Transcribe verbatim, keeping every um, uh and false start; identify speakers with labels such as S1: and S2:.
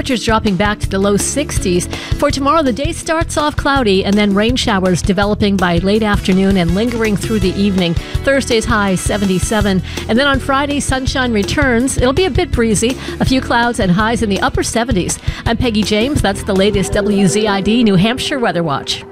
S1: Temperatures dropping back to the low sixties. For tomorrow, the day starts off cloudy and then rain showers developing by late afternoon and lingering through the evening. Thursday's high seventy-seven. And then on Friday, sunshine returns. It'll be a bit breezy. A few clouds and highs in the upper seventies. I'm Peggy James. That's the latest W Z I D New Hampshire Weather Watch.